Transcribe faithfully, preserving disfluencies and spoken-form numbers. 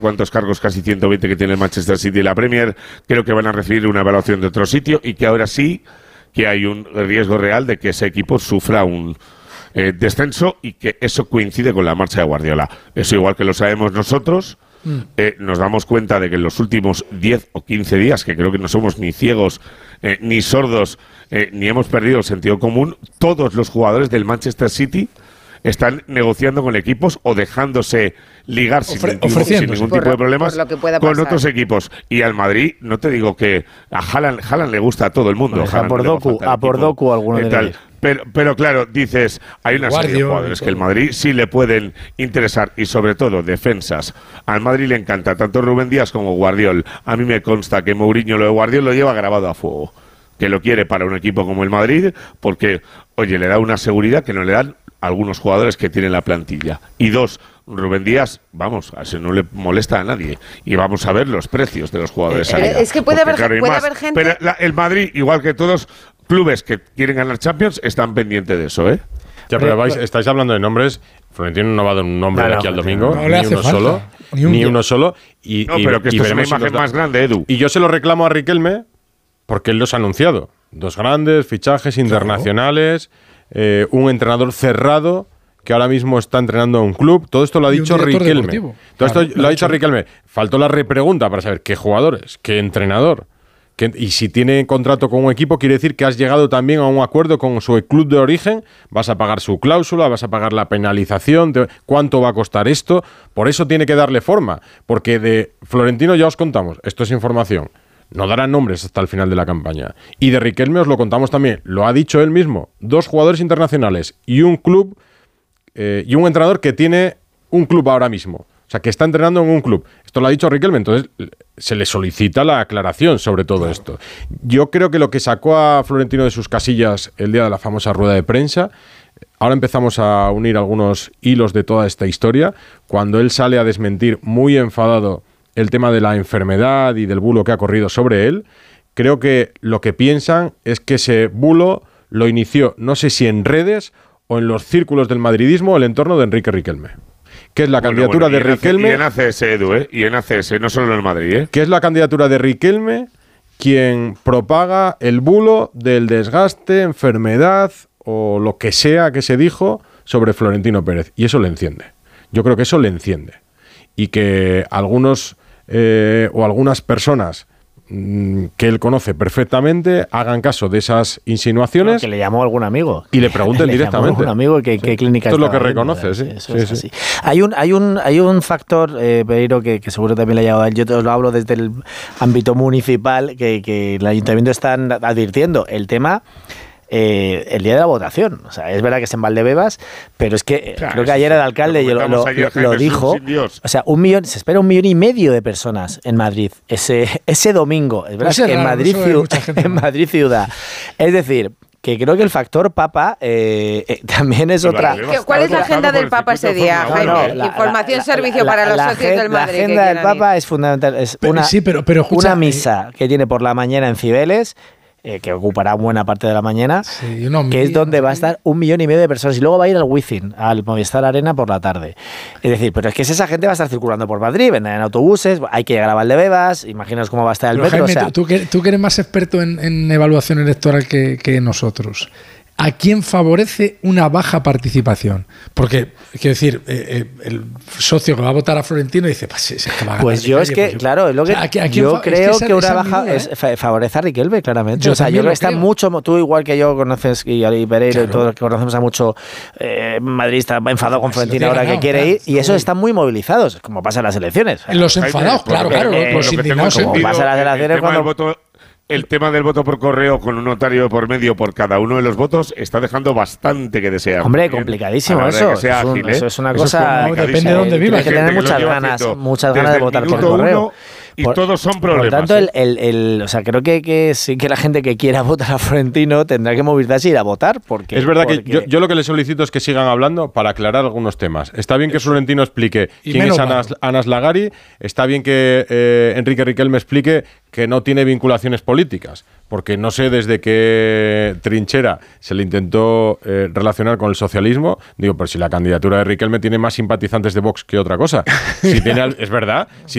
cuántos cargos, casi ciento veinte que tiene el Manchester City y la Premier, creo que van a recibir una evaluación de otro sitio y que ahora sí que hay un riesgo real de que ese equipo sufra un eh, descenso y que eso coincide con la marcha de Guardiola. Eso igual que lo sabemos nosotros, eh, nos damos cuenta de que en los últimos diez o quince días, que creo que no somos ni ciegos eh, ni sordos, eh, ni hemos perdido el sentido común, todos los jugadores del Manchester City están negociando con equipos o dejándose ligar sin, Ofre- ningún, sin ningún tipo de problemas con otros equipos. Y al Madrid, no te digo que a Haaland, Haaland le gusta a todo el mundo. Pues a por Doku, a por Doku alguno eh, de tal. ellos. Pero, pero claro, dices, hay una serie de jugadores que el Madrid sí le pueden interesar y sobre todo defensas. Al Madrid le encanta tanto Rubén Díaz como Guardiol. A mí me consta que Mourinho lo de Guardiol lo lleva grabado a fuego. Que lo quiere para un equipo como el Madrid porque, oye, le da una seguridad que no le dan algunos jugadores que tienen la plantilla. Y dos, Rubén Díaz, vamos, a eso no le molesta a nadie. Y vamos a ver los precios de los jugadores. Eh, es que puede, porque, haber, claro, puede más. haber gente... Pero la, el Madrid, igual que todos clubes que quieren ganar Champions, están pendientes de eso, ¿eh? Ya, pero vais, estáis hablando de nombres. Florentino no va a dar un nombre no, de aquí no, al domingo, no ni, le hace uno falta. solo, Ni un ni día. uno solo. Y, No, y, pero que y esto es una veremos si imagen nos da- más grande, Edu. Y yo se lo reclamo a Riquelme porque él los ha anunciado. Dos grandes fichajes internacionales, eh, un entrenador cerrado que ahora mismo está entrenando a un club. Todo esto lo ha Y un dicho director Riquelme. deportivo. Todo Claro, esto lo lo ha ha dicho dicho. Riquelme. Faltó la repregunta para saber qué jugadores, qué entrenador. qué- y si tiene contrato con un equipo, quiere decir que has llegado también a un acuerdo con su club de origen. Vas a pagar su cláusula, vas a pagar la penalización. te- ¿Cuánto va a costar esto? Por eso tiene que darle forma. Porque de Florentino ya os contamos. Esto es información. No darán nombres hasta el final de la campaña. Y de Riquelme os lo contamos también. Lo ha dicho él mismo. Dos jugadores internacionales y un club eh, y un entrenador que tiene un club ahora mismo. O sea, que está entrenando en un club. Esto lo ha dicho Riquelme. Entonces se le solicita la aclaración sobre todo claro. esto. Yo creo que lo que sacó a Florentino de sus casillas el día de la famosa rueda de prensa, ahora empezamos a unir algunos hilos de toda esta historia, cuando él sale a desmentir muy enfadado el tema de la enfermedad y del bulo que ha corrido sobre él. Creo que lo que piensan es que ese bulo lo inició, no sé si en redes o en los círculos del madridismo, el entorno de Enrique Riquelme. Que es la Bueno, candidatura bueno, y de en A C- Riquelme. Y en A C S, Edu, ¿eh? Y en A C S, no solo en el Madrid, ¿eh? Que es la candidatura de Riquelme quien propaga el bulo del desgaste, enfermedad o lo que sea que se dijo sobre Florentino Pérez. Y eso le enciende. Yo creo que eso le enciende. Y que algunos eh, o algunas personas mm, que él conoce perfectamente hagan caso de esas insinuaciones. No, que le llamó algún amigo. Y le pregunten le directamente. Llamó algún amigo que, Sí. qué clínica Esto es lo que estaba reconoce, sí. viendo. Eso Sí, es sí. así. Hay un, hay un, hay un factor, eh, Pereiro, que, que seguro también le ha llegado a él. Yo te lo hablo desde el ámbito municipal, que, que el ayuntamiento está advirtiendo. El tema... Eh, el día de la votación. O sea, es verdad que es en Valdebebas, pero es que Claro, creo que ayer el alcalde lo lo, lo, comentamos ayer, lo- Jaime, lo es un dijo. sin Dios. O sea, un millón, se espera un millón y medio de personas en Madrid ese, ese domingo. Es verdad Eso es que en raro, Madrid, eso hay ciu- mucha gente en más. Madrid ciudad. Es decir, que creo que el factor Papa eh, eh, también es Y otra. Valdebebas ¿Qué- ¿Cuál es la está agenda por el del Papa ese circuito día, Fórmula Jaime? uno, ¿eh? la- Información, la- servicio la- para los la socios agen- del Madrid. La que agenda del quieran ir. Papa es fundamental. Es Pero- una, sí, pero- pero escucha, una eh, misa que tiene por la mañana en Cibeles, eh, que ocupará buena parte de la mañana, Sí, unos que es mil, donde va a sí. estar un millón y medio de personas. Y luego va a ir al Wizzing, al Movistar Arena por la tarde. Es decir, pero es que esa gente va a estar circulando por Madrid, vendrán en autobuses, hay que llegar a Valdebebas, imaginaos cómo va a estar el Pero, metro. Jaime, o sea, tú, tú que, tú que eres más experto en, en evaluación electoral que, que nosotros, ¿a quién favorece una baja participación? Porque, quiero decir, eh, eh, el socio que va a votar a Florentino dice, pues, sí, sí, es que va a Pues ganar de yo calle, es que, pues yo- claro, es lo que O sea, ¿a quién- a quién yo fa- es que creo esa- que una esa es mi baja duda, es, ¿eh? fa- favorece a Riquelme, claramente. Yo o sea, también yo creo lo que está creo. mucho, tú igual que yo conoces, y y Pereiro Claro. y todos los que conocemos a mucho eh, madridista enfadado con Pues si lo Florentino tiene ahora que ganado, quiere claro, ir, y esos seguro. están muy movilizados, como pasa en las elecciones. Los Jaime, enfadados, por claro, lo que- claro, por lo los que tengo indignados. Como entendido, pasa en las el elecciones tema del cuando- voto- El tema del voto por correo con un notario de por medio por cada uno de los votos está dejando bastante que desear. Hombre, Bien, complicadísimo a la hora de eso. que sea Es un- ágil, ¿eh? eso es una Eso cosa- complicadísimo. Depende de dónde Eh, vivas. Tienes que Hay tener gente que lo muchas lleva ganas, haciendo muchas ganas desde de el votar por minuto correo. uno y Por- todos son problemas. Por lo tanto, ¿eh? el, el, el- o sea, creo que, que sí que la gente que quiera votar a Florentino tendrá que movilizarse y ir a votar. Porque, Es verdad que porque- yo, yo lo que le solicito es que sigan hablando para aclarar algunos temas. Está bien que Florentino explique Y quién es menos Anas, mal. Anas Lagari, está bien que eh, Enrique Riquelme explique que no tiene vinculaciones políticas, porque no sé desde qué trinchera se le intentó eh, relacionar con el socialismo. Digo, pero si la candidatura de Riquelme tiene más simpatizantes de Vox que otra cosa. Si tiene, al- es verdad. Si